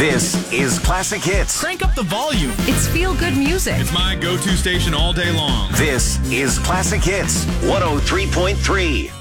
This is Classic Hits. Crank up the volume. It's feel-good music. It's my go-to station all day long. This is Classic Hits 103.3.